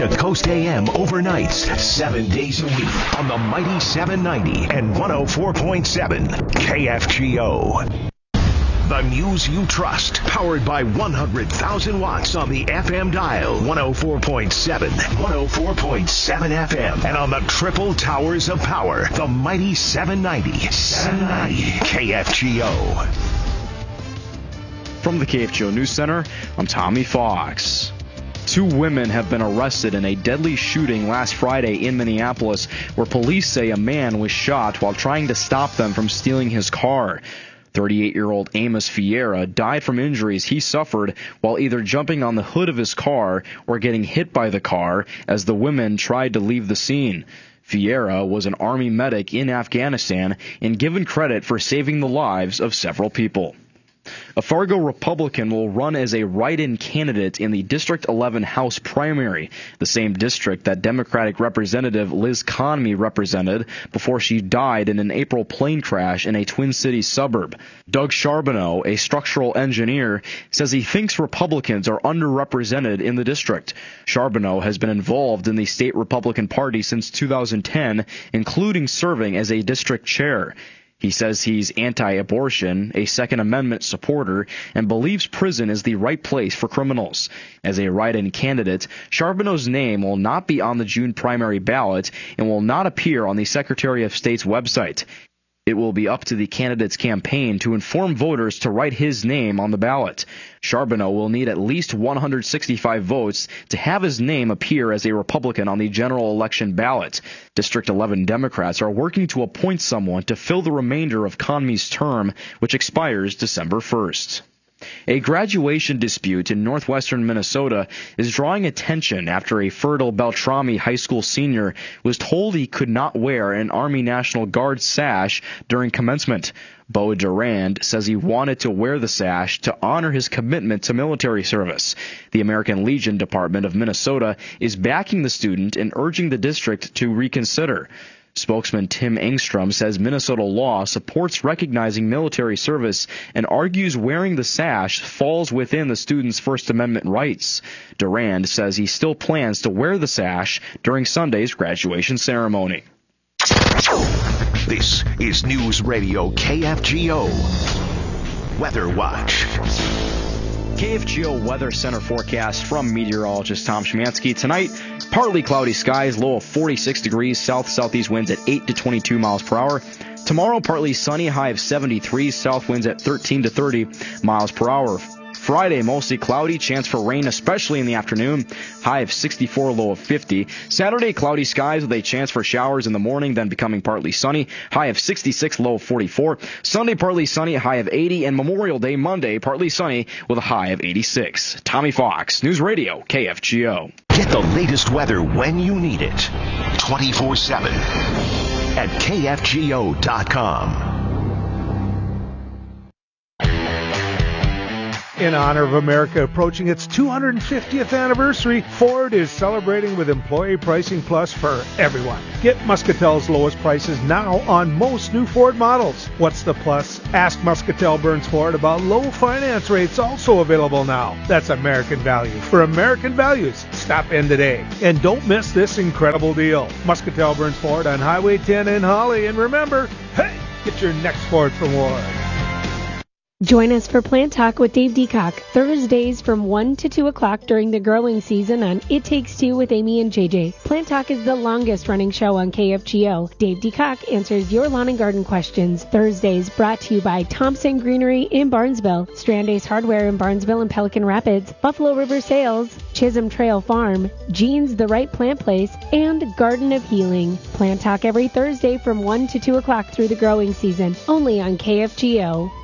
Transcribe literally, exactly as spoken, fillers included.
to Coast A M overnights, seven days a week on the mighty seven ninety and one oh four point seven K F G O. The news you trust, powered by one hundred thousand watts on the F M dial, one oh four point seven, one oh four point seven F M, and on the triple towers of power, the mighty seven ninety, seven ninety K F G O. From the K F G O News Center, I'm Tommy Fox. Two women have been arrested in a deadly shooting last Friday in Minneapolis, where police say a man was shot while trying to stop them from stealing his car. thirty-eight-year-old Amos Fiera died from injuries he suffered while either jumping on the hood of his car or getting hit by the car as the women tried to leave the scene. Fiera was an Army medic in Afghanistan and given credit for saving the lives of several people. A Fargo Republican will run as a write-in candidate in the District eleven House primary, the same district that Democratic Representative Liz Conmey represented before she died in an April plane crash in a Twin Cities suburb. Doug Charbonneau, a structural engineer, says he thinks Republicans are underrepresented in the district. Charbonneau has been involved in the state Republican Party since two thousand ten, including serving as a district chair. He says he's anti-abortion, a Second Amendment supporter, and believes prison is the right place for criminals. As a write-in candidate, Charbonneau's name will not be on the June primary ballot and will not appear on the Secretary of State's website. It will be up to the candidate's campaign to inform voters to write his name on the ballot. Charbonneau will need at least one hundred sixty-five votes to have his name appear as a Republican on the general election ballot. District eleven Democrats are working to appoint someone to fill the remainder of Conmey's term, which expires December first. A graduation dispute in northwestern Minnesota is drawing attention after a fertile Beltrami High School senior was told he could not wear an Army National Guard sash during commencement. Bo Durand says he wanted to wear the sash to honor his commitment to military service. The American Legion Department of Minnesota is backing the student and urging the district to reconsider. Spokesman Tim Engstrom says Minnesota law supports recognizing military service and argues wearing the sash falls within the student's First Amendment rights. Durand says he still plans to wear the sash during Sunday's graduation ceremony. This is News Radio K F G O. Weather Watch. K F G O Weather Center forecast from meteorologist Tom Szymanski. Tonight, partly cloudy skies, low of forty-six degrees, south-southeast winds at eight to twenty-two miles per hour. Tomorrow, partly sunny, high of seventy-three, south winds at thirteen to thirty miles per hour. Friday, mostly cloudy, chance for rain, especially in the afternoon, high of sixty-four, low of fifty. Saturday, cloudy skies with a chance for showers in the morning, then becoming partly sunny, high of sixty-six, low of forty-four. Sunday, partly sunny, high of eighty, and Memorial Day, Monday, partly sunny with a high of eighty-six. Tommy Fox, News Radio, K F G O. Get the latest weather when you need it, twenty-four seven at K F G O dot com. In honor of America approaching its two hundred fiftieth anniversary, Ford is celebrating with Employee Pricing Plus for everyone. Get Muscatel's lowest prices now on most new Ford models. What's the plus? Ask Muscatel Burns Ford about low finance rates also available now. That's American value. For American values, stop in today. And don't miss this incredible deal. Muscatel Burns Ford on Highway ten in Holly. And remember, hey, get your next Ford from Ward. Join us for Plant Talk with Dave Deacock, Thursdays from one to two o'clock during the growing season on It Takes Two with Amy and J J. Plant Talk is the longest running show on K F G O. Dave Deacock answers your lawn and garden questions. Thursdays brought to you by Thompson Greenery in Barnesville, Strandace Hardware in Barnesville and Pelican Rapids, Buffalo River Sales, Chisholm Trail Farm, Jeans The Right Plant Place, and Garden of Healing. Plant Talk every Thursday from one to two o'clock through the growing season, only on K F G O.